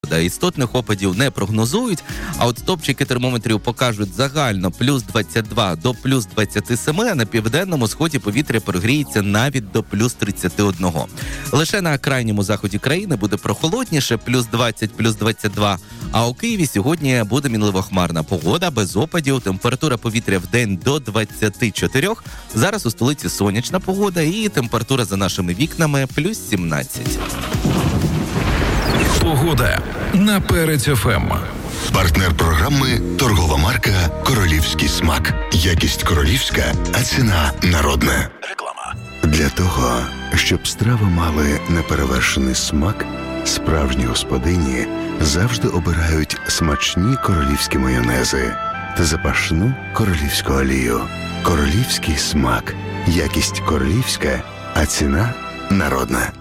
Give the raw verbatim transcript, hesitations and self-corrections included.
Істотних опадів не прогнозують, а от стопчики термометрів покажуть загально плюс двадцять два до плюс двадцять сім, а на південному сході повітря прогріється навіть до плюс тридцять один. Лише на крайньому заході країни буде прохолодніше, плюс двадцять, плюс двадцять два, а у Києві сьогодні буде мінливо-хмарна погода, без опадів, температура повітря в день до двадцять чотири, зараз у столиці сонячна погода і температура за нашими вікнами плюс сімнадцять. Погода на Перець еф ем. Партнер програми – торгова марка «Королівський смак». Якість королівська, а ціна народна. Реклама. Для того, щоб страви мали неперевершений смак, справжні господині завжди обирають смачні королівські майонези та запашну королівську олію. Королівський смак. Якість королівська, а ціна народна.